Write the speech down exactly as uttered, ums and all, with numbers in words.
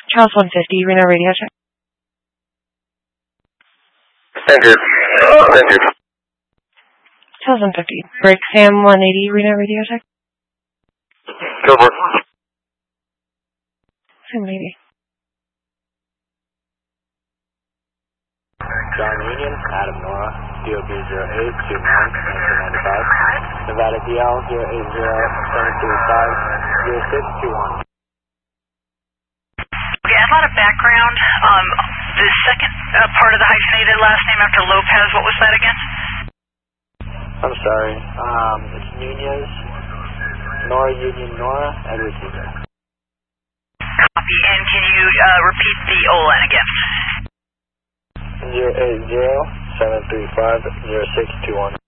Charles one fifty, Reno radio check. Entered. Entered. Charles one fifty, break Sam one eighty, Reno radio check. Go for it. Sam one eighty. John Union, Adam Nora, D O B zero eight two nine, nineteen ninety-five, Nevada D L zero eight zero seven two five zero six two one. Okay, I have a lot of background. Um, the second uh, part of the hyphenated last name after Lopez, what was that again? I'm sorry. Um, it's Nunez, Nora Union Nora, Edward Hugo. Copy, and can you uh, repeat the O L N again? zero eight zero seven three five zero six two one.